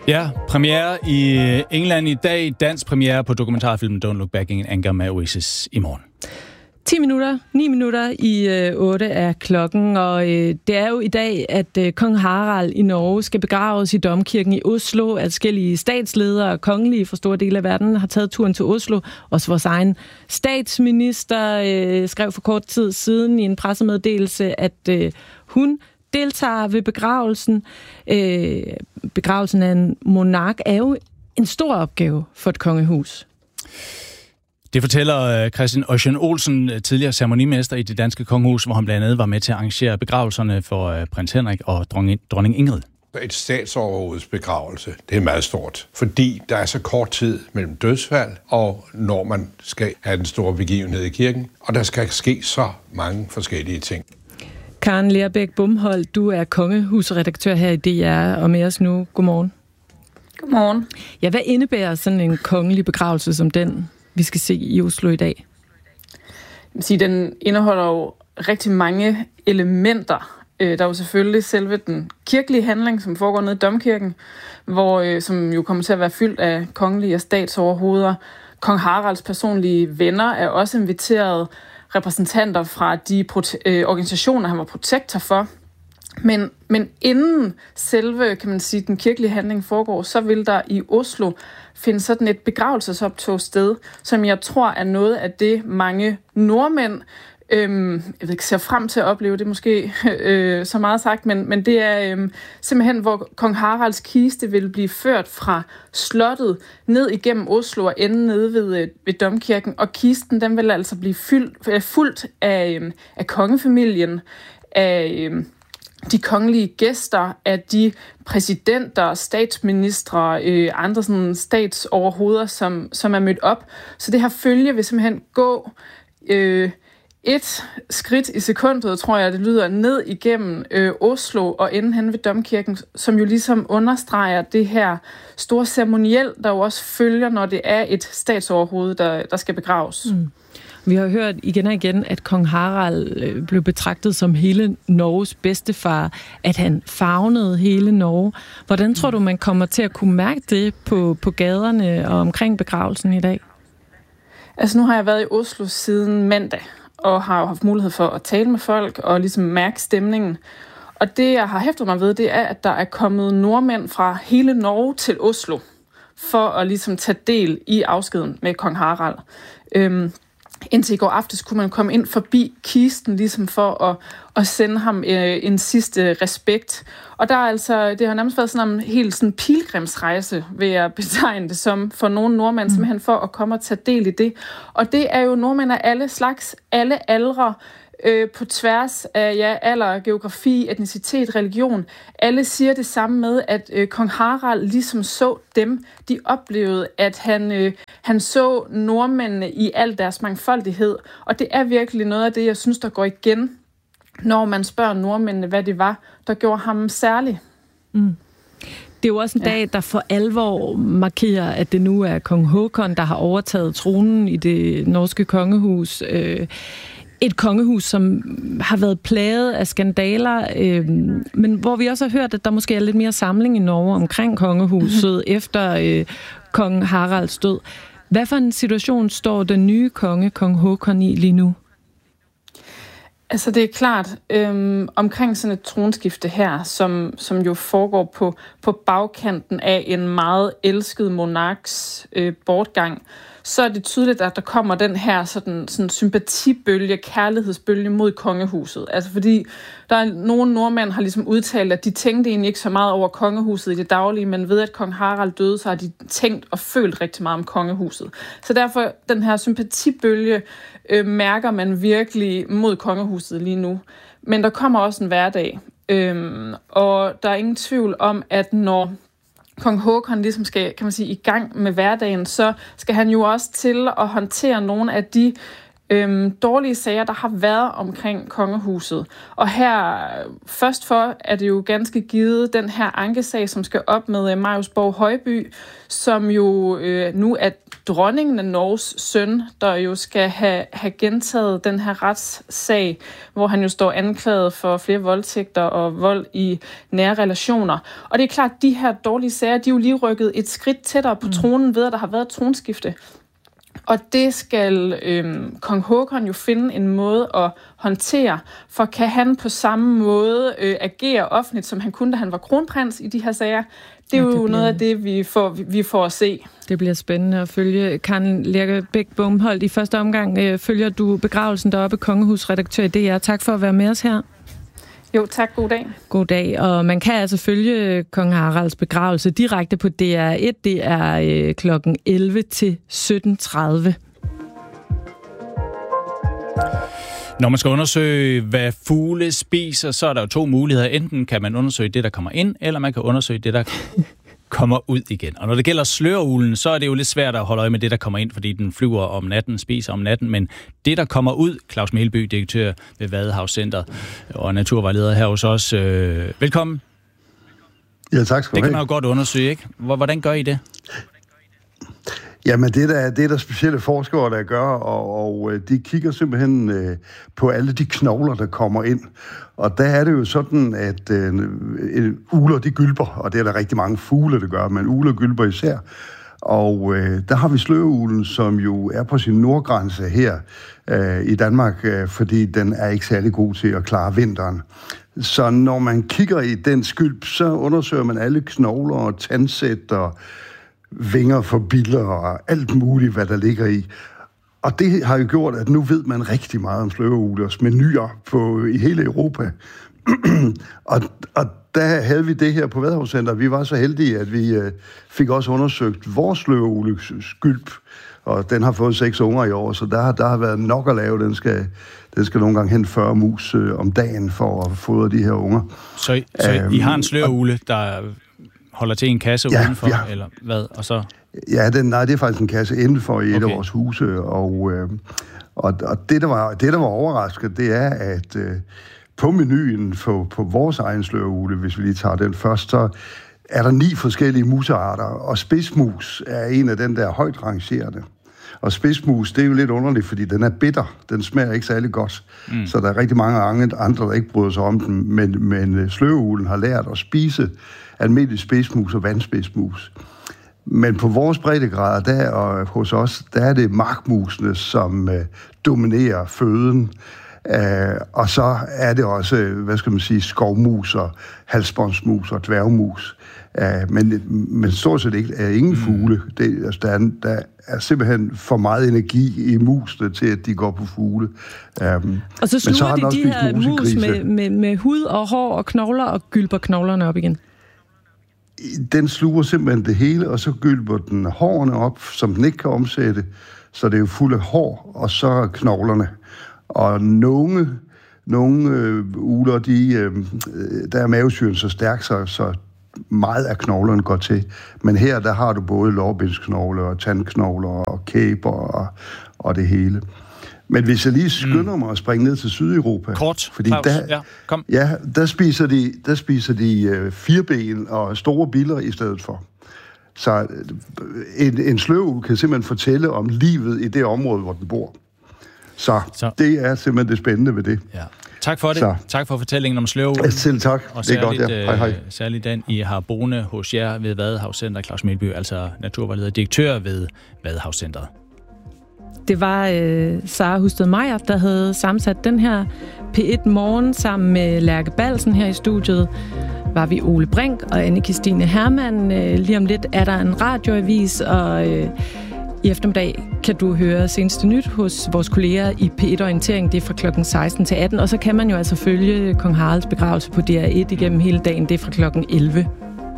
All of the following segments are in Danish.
Ja, premiere i England i dag. Dansk premiere på dokumentarfilmen Don't Look Back in Anger med Oasis i morgen. 9 minutter i 8 er klokken, og det er jo i dag, at kong Harald i Norge skal begraves i domkirken i Oslo. Adskillige statsledere og kongelige fra store dele af verden har taget turen til Oslo. Også vores egen statsminister skrev for kort tid siden i en pressemeddelelse, at hun deltager ved begravelsen. Begravelsen af en monark er jo en stor opgave for et kongehus. Det fortæller Christian Ocean Olsen, tidligere ceremonimester i det danske kongehus, hvor han blandt andet var med til at arrangere begravelserne for prins Henrik og dronning Ingrid. Et statsoverhoveds begravelse, det er meget stort, fordi der er så kort tid mellem dødsfald og når man skal have den store begivenhed i kirken, og der skal ske så mange forskellige ting. Karen Lerbæk Bumholdt, du er kongehusredaktør her i DR og med os nu. Godmorgen. Godmorgen. Ja, hvad indebærer sådan en kongelig begravelse som den, vi skal se i Oslo i dag? Den indeholder jo rigtig mange elementer. Der er jo selvfølgelig selve den kirkelige handling, som foregår nede i domkirken, som jo kommer til at være fyldt af kongelige og statsoverhoveder. Kong Haralds personlige venner er også inviteret, repræsentanter fra de organisationer, han var protektor for. Men inden selve, kan man sige, den kirkelige handling foregår, så vil der i Oslo finde sådan et begravelsesoptog sted, som jeg tror er noget af det, mange nordmænd ser frem til at opleve. Det er måske så meget sagt, men det er simpelthen, hvor kong Haralds kiste vil blive ført fra slottet ned igennem Oslo og ende nede ved domkirken, og kisten den vil altså blive fuldt af kongefamilien, af de kongelige gæster, af de præsidenter, statsministre, andre sådan statsoverhoveder, som er mødt op. Så det her følge vil simpelthen gå et skridt i sekundet, tror jeg, det lyder, ned igennem Oslo og ende hen ved domkirken, som jo ligesom understreger det her store ceremoniel, der jo også følger, når det er et statsoverhoved, der skal begraves. Mm. Vi har hørt igen og igen, at kong Harald blev betragtet som hele Norges bedstefar, at han favnede hele Norge. Hvordan tror du, man kommer til at kunne mærke det på gaderne og omkring begravelsen i dag? Altså nu har jeg været i Oslo siden mandag, og har jo haft mulighed for at tale med folk og ligesom mærke stemningen. Og det, jeg har hæftet mig ved, det er, at der er kommet nordmænd fra hele Norge til Oslo, for at ligesom tage del i afskeden med kong Harald. Indtil i går aftes kunne man komme ind forbi kisten, ligesom for at sende ham en sidste respekt. Og der er altså, det har nærmest været sådan en helt sådan pilgrimsrejse, vil jeg betegne det som, for nogle nordmænd, simpelthen for at komme og tage del i det. Og det er jo nordmænd af alle slags, alle aldre, på tværs af alder, geografi, etnicitet, religion. Alle siger det samme med, at kong Harald ligesom så dem. De oplevede, at han så nordmændene i al deres mangfoldighed. Og det er virkelig noget af det, jeg synes, der går igen, når man spørger nordmændene, hvad det var, der gjorde ham særlig. Mm. Det er jo også en dag, der for alvor markerer, at det nu er kong Håkon, der har overtaget tronen i det norske kongehus. Et kongehus, som har været plaget af skandaler, men hvor vi også har hørt, at der måske er lidt mere samling i Norge omkring kongehuset efter kong Haralds død. Hvad for en situation står den nye konge, kong Håkon, i lige nu? Altså det er klart, omkring sådan et tronskifte her, som jo foregår på bagkanten af en meget elsket monarks bortgang, så er det tydeligt, at der kommer den her sådan sympatibølge, kærlighedsbølge mod kongehuset. Altså fordi der er nogle nordmænd har ligesom udtalt, at de tænkte egentlig ikke så meget over kongehuset i det daglige, men ved at kong Harald døde, så har de tænkt og følt rigtig meget om kongehuset. Så derfor den her sympatibølge mærker man virkelig mod kongehuset lige nu. Men der kommer også en hverdag, og der er ingen tvivl om, at når kong Håkon ligesom skal, kan man sige, i gang med hverdagen, så skal han jo også til at håndtere nogle af de dårlige sager, der har været omkring kongehuset. Og her først for er det jo ganske givet den her ankesag, som skal op med Marius Borg Højby, som jo nu er dronningen af Norges søn, der jo skal have gentaget den her retssag, hvor han jo står anklaget for flere voldtægter og vold i nære relationer. Og det er klart, at de her dårlige sager, de er jo lige rykket et skridt tættere på tronen ved, at der har været tronskifte. Og det skal kong Håkon jo finde en måde at håndtere, for kan han på samme måde agere offentligt, som han kunne, da han var kronprins i de her sager. Det er jo noget af det, vi får at se. Det bliver spændende at følge. Karen Lærke Bech Bomholt, i første omgang følger du begravelsen deroppe, kongehusredaktør i DR. Tak for at være med os her. Jo, tak. God dag. God dag. Og man kan altså følge kong Haralds begravelse direkte på DR1. Det er klokken 11 til 17:30. Når man skal undersøge, hvad fugle spiser, så er der jo to muligheder. Enten kan man undersøge det, der kommer ind, eller man kan undersøge det, der kommer ud igen. Og når det gælder sløruglen, så er det jo lidt svært at holde øje med det, der kommer ind, fordi den flyver om natten, spiser om natten. Men det, der kommer ud, Claus Melby, direktør ved Vadehavscentret og naturvejleder her hos os. Velkommen. Ja, tak skal du have. Det kan man jo godt undersøge, ikke? Hvordan gør I det? Jamen, det er der specielle forskere, der gør, og de kigger simpelthen på alle de knogler, der kommer ind. Og der er det jo sådan, at ugler, de gylper, og det er der rigtig mange fugle, der gør, men ugler gylper især. Og der har vi sløruglen, som jo er på sin nordgrænse her i Danmark, fordi den er ikke særlig god til at klare vinteren. Så når man kigger i den skylp, så undersøger man alle knogler og tandsæt og vinger for biller og alt muligt, hvad der ligger i. Og det har jo gjort, at nu ved man rigtig meget om sløreuglers menuer i hele Europa. og der havde vi det her på Vadehavscenter. Vi var så heldige, at vi fik også undersøgt vores sløreules skylp, og den har fået 6 unger i år, så der har været nok at lave. Den skal nogle gange hente 40 mus om dagen for at fodre de her unger. Så I har en sløreugle, der holder til en kasse udenfor, eller hvad? Og så? Ja, det er faktisk en kasse indenfor i et af vores huse, og det, der var overrasket, det er, at på menuen på vores egen sløreugle, hvis vi lige tager den først, så er der 9 forskellige musearter, og spidsmus er en af den der højt rangerende. Og spidsmus, det er jo lidt underligt, fordi den er bitter. Den smager ikke særlig godt. Så der er rigtig mange andre, der ikke bryder sig om den, men sløruglen har lært at spise almindelig spidsmus og vandspidsmus. Men på vores breddegrader, der og hos os, der er det markmusene, som dominerer føden. Og så er det også, skovmus og halsbåndsmus og dværgmus. Men stort set ikke er ingen fugle. Der er simpelthen for meget energi i musene til, at de går på fugle. Og så sluger de her mus med hud og hår og knogler og gylper knoglerne op igen? Den sluger simpelthen det hele, og så gylper den hårene op, som den ikke kan omsætte. Så det er jo fuld af hår, og så knoglerne. Og nogle ugler, der er mavesyren så stærk, så meget af knoglerne går til. Men her, der har du både lårbensknogler og tandknogler og kæber og det hele. Men hvis jeg lige skynder mig at springe ned til Sydeuropa... Kort, fordi kom. Ja, der spiser de 4 ben og store biller i stedet for. Så en slørugl kan simpelthen fortælle om livet i det område, hvor den bor. Så det er simpelthen det spændende ved det. Ja. Tak for det. Tak for fortællingen om sløruglen. Selv tak. Og det er godt, ja. Hej. Særligt den, I har boende hos jer ved Vadehavscenter, Claus Melby, altså naturvejleder direktør ved Vadehavscentret. Det var Sara Husted Meyer, der havde sammensat den her P1 Morgen sammen med Lærke Balsen her i studiet. Var vi Ole Brink og Anne-Kristine Hermann. Lige om lidt er der en radioavis, og i eftermiddag kan du høre seneste nyt hos vores kolleger i P1 Orientering. Det er fra klokken 16 til 18, og så kan man jo altså følge kong Haralds begravelse på DR1 igennem hele dagen. Det er fra klokken 11.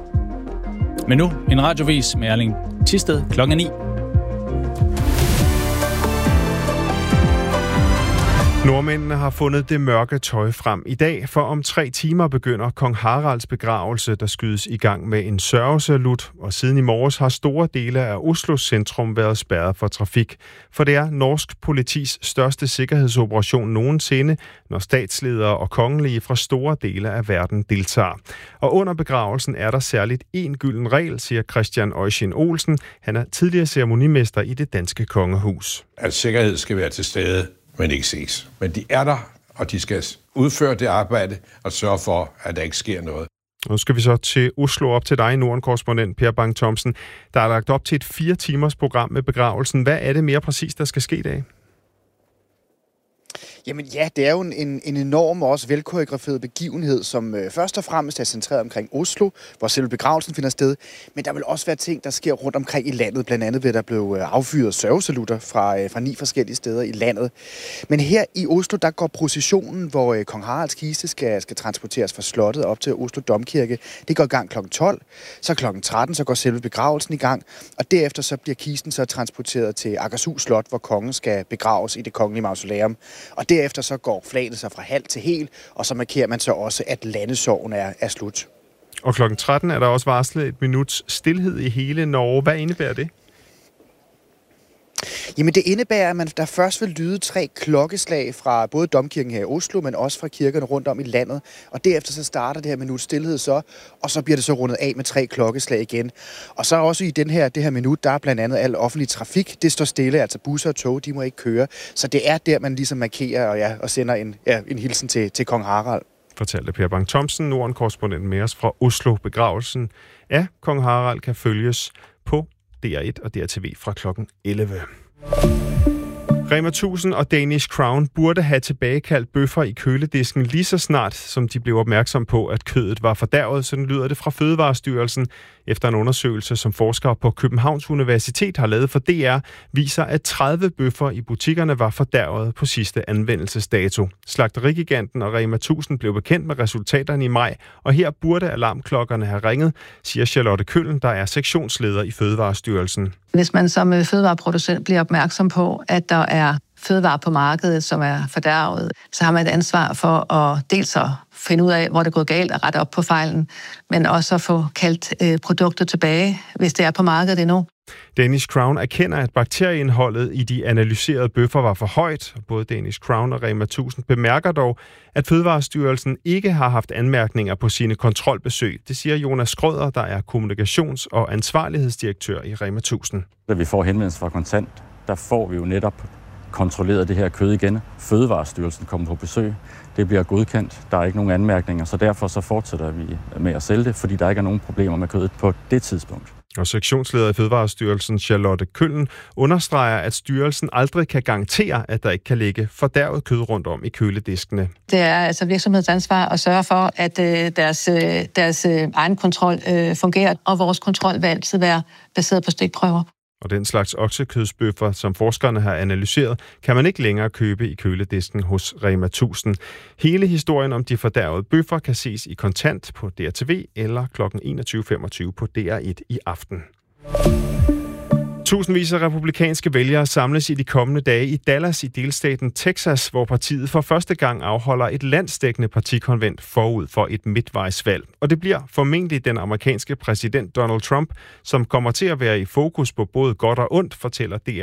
Men nu en radioavis med Erling Thisted klokken 9. Nordmændene har fundet det mørke tøj frem i dag, for om 3 timer begynder kong Haralds begravelse, der skydes i gang med en sørgesalut, og siden i morges har store dele af Oslos centrum været spærret for trafik. For det er norsk politis største sikkerhedsoperation nogensinde, når statsledere og kongelige fra store dele af verden deltager. Og under begravelsen er der særligt én gylden regel, siger Christian Øjshin Olsen. Han er tidligere ceremonimester i det danske kongehus. At sikkerhed skal være til stede, men ikke ses. Men de er der, og de skal udføre det arbejde og sørge for, at der ikke sker noget. Nu skal vi så til Oslo, op til dig, Norden-korrespondent Per Bang-Thomsen. Der er lagt op til et 4 timers program med begravelsen. Hvad er det mere præcis, der skal ske i dag? Jamen ja, det er jo en enorm og også velkoreograferet begivenhed, som først og fremmest er centreret omkring Oslo, hvor selve begravelsen finder sted. Men der vil også være ting, der sker rundt omkring i landet. Blandt andet vil der blive affyret sørgesalutter fra 9 forskellige steder i landet. Men her i Oslo, der går processionen, hvor kong Haralds kiste skal transporteres fra slottet op til Oslo Domkirke. Det går i gang kl. 12. Så kl. 13 så går selve begravelsen i gang. Og derefter så bliver kisten så transporteret til Akershus Slot, hvor kongen skal begraves i det kongelige mausoleum. Og derefter så går flaget så fra halv til hel, og så markerer man så også, at landesorgen er slut. Og kl. 13 er der også varslet et minuts stilhed i hele Norge. Hvad indebærer det? Jamen det indebærer, at der først vil lyde 3 klokkeslag fra både domkirken her i Oslo, men også fra kirkerne rundt om i landet. Og derefter så starter det her minut stilhed så, og så bliver det så rundet af med 3 klokkeslag igen. Og så også i det her minut, der er blandt andet al offentlig trafik. Det står stille, altså busser og tog, de må ikke køre. Så det er der, man ligesom markerer og sender en hilsen til kong Harald. Fortalte Per Bang-Thomsen, Norden-korrespondent med os fra Oslo. Begravelsen af kong Harald kan følges på DR1 og DRTV fra kl. 11. Rema 1000 og Danish Crown burde have tilbagekaldt bøffer i køledisken lige så snart, som de blev opmærksom på, at kødet var fordærvet. Sådan lyder det fra Fødevarestyrelsen. Efter en undersøgelse, som forskere på Københavns Universitet har lavet for DR, viser, at 30 bøffer i butikkerne var fordærvet på sidste anvendelsesdato. Slagterigiganten og Rema 1000 blev bekendt med resultaterne i maj, og her burde alarmklokkerne have ringet, siger Charlotte Køllen, der er sektionsleder i Fødevarestyrelsen. Hvis man som fødevareproducent bliver opmærksom på, at der er fødevarer på markedet, som er fordærvet, så har man et ansvar for at dels at finde ud af, hvor det er gået galt og rette op på fejlen, men også at få kaldt produkter tilbage, hvis det er på markedet endnu. Danish Crown erkender, at bakterieindholdet i de analyserede bøffer var for højt. Både Danish Crown og Rema 1000 bemærker dog, at Fødevarestyrelsen ikke har haft anmærkninger på sine kontrolbesøg. Det siger Jonas Skrøder, der er kommunikations- og ansvarlighedsdirektør i Rema 1000. Da vi får henvendelse fra Kontant, der får vi jo netop kontrolleret det her kød igen. Fødevarestyrelsen kommer på besøg. Det bliver godkendt. Der er ikke nogen anmærkninger, så derfor så fortsætter vi med at sælge det, fordi der ikke er nogen problemer med kødet på det tidspunkt. Og sektionsleder i Fødevarestyrelsen Charlotte Køllen understreger, at styrelsen aldrig kan garantere, at der ikke kan ligge fordærvet kød rundt om i kølediskene. Det er altså virksomhedens ansvar at sørge for, at deres egen kontrol fungerer, og vores kontrol vil altid være baseret på stikprøver. Og den slags oksekødsbøffer, som forskerne har analyseret, kan man ikke længere købe i køledisken hos Rema 1000. Hele historien om de fordærvede bøffer kan ses i Kontant på DRTV eller kl. 21.25 på DR1 i aften. Tusindvis af republikanske vælgere samles i de kommende dage i Dallas i delstaten Texas, hvor partiet for første gang afholder et landsdækkende partikonvent forud for et midtvejsvalg. Og det bliver formentlig den amerikanske præsident Donald Trump, som kommer til at være i fokus på både godt og ondt, fortæller